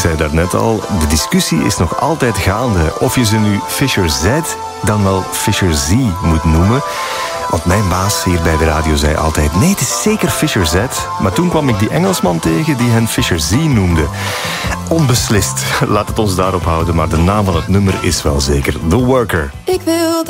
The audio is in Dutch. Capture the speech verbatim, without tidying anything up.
zei daarnet al, de discussie is nog altijd gaande. Of je ze nu Fisher Z dan wel Fisher Z moet noemen. Want mijn baas hier bij de radio zei altijd, nee, het is zeker Fisher Z. Maar toen kwam ik die Engelsman tegen die hen Fisher Z noemde. Onbeslist, laat het ons daarop houden. Maar de naam van het nummer is wel zeker The Worker. Ik wil